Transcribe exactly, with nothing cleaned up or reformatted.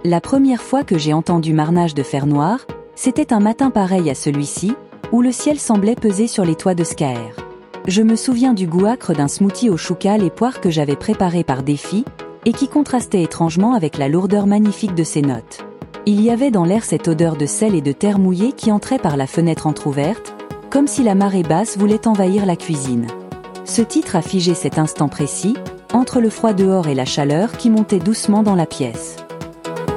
La première fois que j'ai entendu Marnage de Fer Noir, c'était un matin pareil à celui-ci, où le ciel semblait peser sur les toits de Scaër. Je me souviens du goût âcre d'un smoothie au choucal et poire que j'avais préparé par défi, et qui contrastait étrangement avec la lourdeur magnifique de ses notes. Il y avait dans l'air cette odeur de sel et de terre mouillée qui entrait par la fenêtre entr'ouverte, comme si la marée basse voulait envahir la cuisine. Ce titre a figé cet instant précis, entre le froid dehors et la chaleur qui montait doucement dans la pièce.